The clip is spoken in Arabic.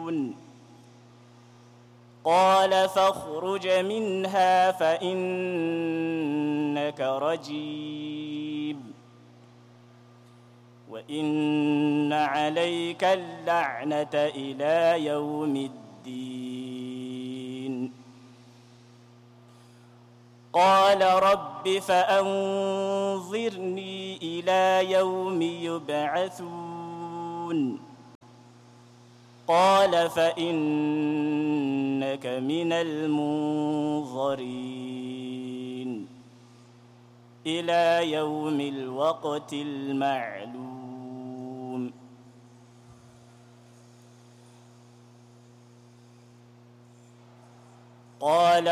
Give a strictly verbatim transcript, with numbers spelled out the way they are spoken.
قال فاخرج منها فإنك رجيم وإن عليك اللعنة إلى يوم الدين قال رب فأنظرني إلى يوم يبعثون قال فإنك من المنظرين إلى يوم الوقت المعلوم قال